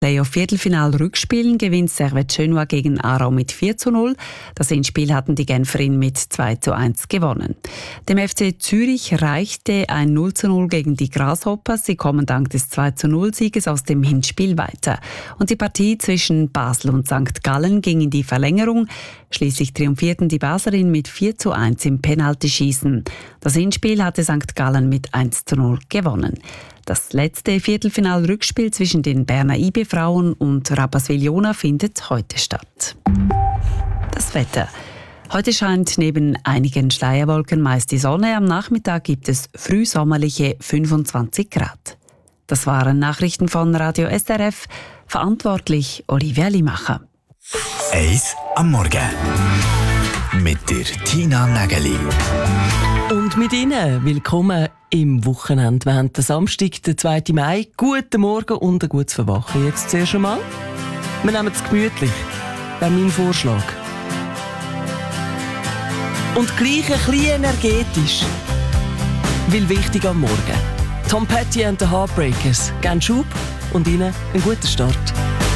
Playoff-Viertelfinal-Rückspielen gewinnt Servette Genua gegen Aarau mit 4:0. Das Endspiel hatten die Genferinnen mit 2:1 gewonnen. Dem FC Zürich reichte ein 0:0 gegen die Grasshoppers. Sie kommen dank des 2:0-Sieges aus dem Hinspiel weiter. Und die Partie zwischen Basel und St. Gallen ging in die Verlängerung. Schließlich triumphierten die Baslerinnen mit 4:1 im Penaltyschießen. Das Hinspiel hatte St. Gallen mit 1:0 gewonnen. Das letzte Viertelfinal-Rückspiel zwischen den Berner IB-Frauen und Rapperswil-Jona findet heute statt. Das Wetter. Heute scheint neben einigen Schleierwolken meist die Sonne. Am Nachmittag gibt es frühsommerliche 25 Grad. Das waren Nachrichten von Radio SRF. Verantwortlich Olivia Limacher. Eis am Morgen. Mit der Tina Nägeli. Und mit Ihnen willkommen im Wochenende. Wir haben den Samstag, den 2. Mai. Guten Morgen und ein gutes Verwachen. Jetzt zuerst einmal. Wir nehmen es gemütlich. Wäre mein Vorschlag. Und gleich ein bisschen energetisch. Weil wichtig am Morgen. Tom Petty and the Heartbreakers. Gern Schub und Ihnen einen guten Start.